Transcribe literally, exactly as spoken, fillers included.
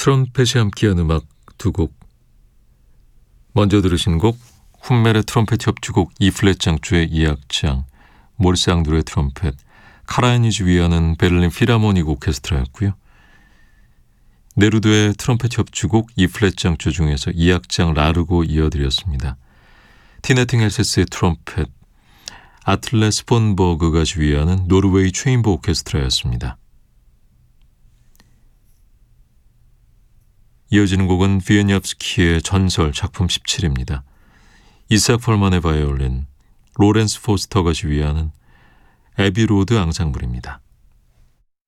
트럼펫이 함께한 음악 두 곡. 먼저 들으신 곡 훈멜의 트럼펫 협주곡 E 플랫 장조의 이 악장, 모리스 앙드루의 트럼펫, 카라야니즈 위하는 베를린 필하모닉 오케스트라였고요. 네루드의 트럼펫 협주곡 E 플랫 장조 중에서 이 악장 라르고 이어드렸습니다. 티네팅 헬세스의 트럼펫, 아틀레 스폰버그가 지휘하는 노르웨이 체인버 오케스트라였습니다. 이어지는 곡은 비에니압스키의 전설 작품 십칠입니다. 이삭 펄만의 바이올린, 로렌스 포스터가 지휘하는 애비 로드 앙상블입니다.